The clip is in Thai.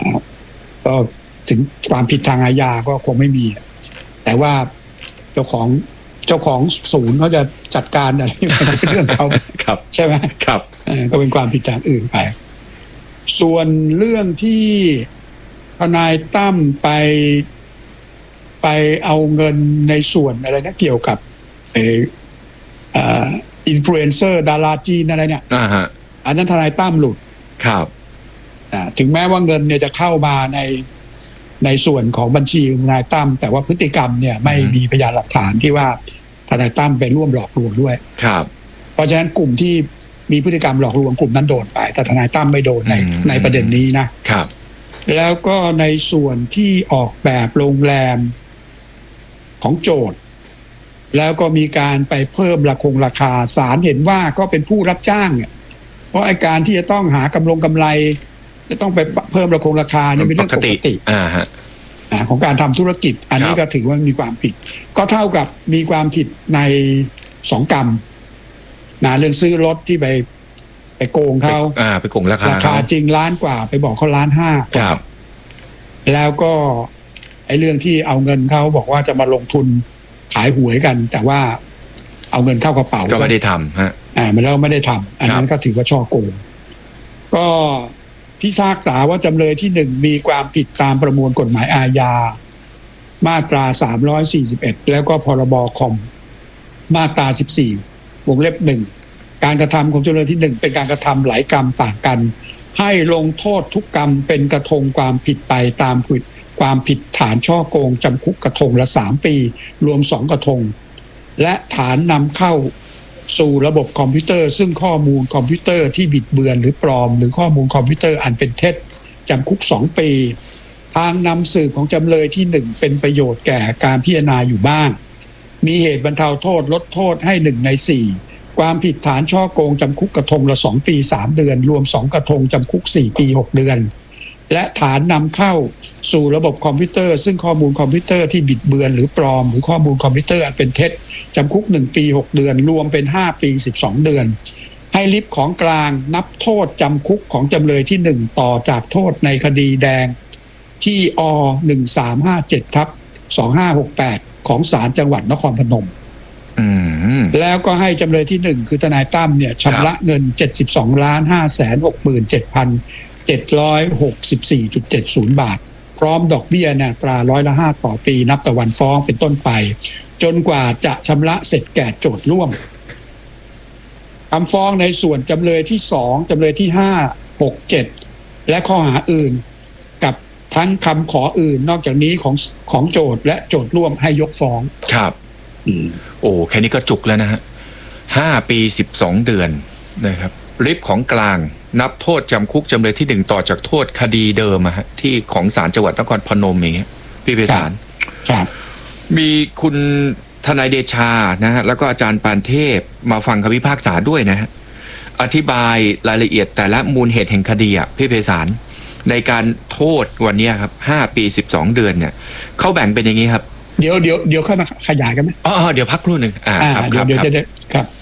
ก็ถึงความผิดทางอาญาก็คงไม่มีแต่ว่าเจ้าของศูนย์เขาจะจัดการอะไรเป็นเรื่องเขาใช่ไหมครับก็เป็นความผิดทางอื่นไปส่วนเรื่องที่ทนายตั้มไปเอาเงินในส่วนอะไรนะเกี่ยวกับอินฟลูเอนเซอร์ดาราจีนอะไรเนี่ยอันนั้นทนายตั้มหลุดครับถึงแม้ว่าเงินเนี่ยจะเข้ามาในส่วนของบัญชีทนายตั้มแต่ว่าพฤติกรรมเนี่ยไม่มีพยานหลักฐานที่ว่าทนายตั้มไปร่วมหลอกลวงด้วยครับเพราะฉะนั้นกลุ่มที่มีพฤติกรรมหลอกลวงกลุ่มนั้นโดนไปแต่ทนายตั้มไม่โดนในประเด็นนี้นะครับแล้วก็ในส่วนที่ออกแบบโรงแรมของโจทก์แล้วก็มีการไปเพิ่มราคาศาลเห็นว่าก็เป็นผู้รับจ้างเนี่ยเพราะไอ้การที่จะต้องหากำไรจะต้องไปเพิ่มราคาเนี่ยเป็นเรื่องปกติของการทำธุรกิจอันนี้ก็ถือว่ามีความผิดก็เท่ากับมีความผิดใน2 กรรมเรื่องซื้อรถที่ไปโกงเขาไปโกงราคาจริงล้านกว่าไปบอกเขา1.5 ล้านแล้วก็ไอ้เรื่องที่เอาเงินเขาบอกว่าจะมาลงทุนขายหวยกันแต่ว่าเอาเงินเข้ากระเป๋าก็ไม่ได้ทำฮะมันแล้วไม่ได้ทำอันนั้นก็ถือว่าฉ้อโกงก็พิพากษาว่าจำเลยที่1มีความผิดตามประมวลกฎหมายอาญามาตรา341แล้วก็พรบคอมมาตรา14วงเล็บ1การกระทำของจำเลยที่1เป็นการกระทำหลายกรรมต่างกันให้ลงโทษทุกกรรมเป็นกระทงความผิดไปตามความผิดฐานฉ้อโกงจำคุกกระทงละ3 ปีรวม2 กระทงและฐานนำเข้าสู่ระบบคอมพิวเตอร์ซึ่งข้อมูลคอมพิวเตอร์ที่บิดเบือนหรือปลอมหรือข้อมูลคอมพิวเตอร์อันเป็นเท็จจำคุก2 ปีทางนำสืบของจำเลยที่1เป็นประโยชน์แก่การพิจารณาอยู่บ้างมีเหตุบรรเทาโทษลดโทษให้1 ใน 4ความผิดฐานฉ้อโกงจำคุกกระทงละ2 ปี 3 เดือนรวม2 กระทงจำคุก4 ปี 6 เดือนและฐานนำเข้าสู่ระบบคอมพิวเตอร์ซึ่งข้อมูลคอมพิวเตอร์ที่บิดเบือนหรือปลอมหรือข้อมูลคอมพิวเตอร์อันเป็นเท็จจำคุก1 ปี 6 เดือนรวมเป็น5 ปี 12 เดือนให้ริบของกลางนับโทษจำคุกของจำเลยที่1ต่อจากโทษในคดีแดงที่อ1357/2568ของศาลจังหวัดนครพนมแล้วก็ให้จำเลยที่1คือทนายตั้มเนี่ยชำระเงิน 72,567,764.70 บาทพร้อมดอกเบี้ยเนี่ยอัตรา5%ต่อปีนับแต่วันฟ้องเป็นต้นไปจนกว่าจะชำระเสร็จแก่โจทก์ร่วมคำฟ้องในส่วนจำเลยที่2จำเลยที่5 6 7และข้อหาอื่นกับทั้งคำขออื่นนอกจากนี้ของโจทก์และโจทก์ร่วมให้ยกฟ้องครับโอ้แค่นี้ก็จุกแล้วนะฮะ5 ปี 12 เดือนนะครับริบของกลางนับโทษจำคุกจำเลยที่1ต่อจากโทษคดีเดิมที่ของศาลจังหวัดนครพนมอย่างเงี้ยพี่ไพศาลมีคุณทนายเดชานะฮะแล้วก็อาจารย์ปานเทพมาฟังคำพิพากษาด้วยนะฮะอธิบายรายละเอียดแต่ละมูลเหตุแห่งคดีพี่ไพศาลในการโทษวันนี้ครับ5 ปี 12 เดือนเนี่ยเขาแบ่งเป็นอย่างนี้ครับเดี๋ยวค่อยมาขยายกันไหมเดี๋ยวพักครู่หนึ่งครับเดี๋ยวจะได้ครับ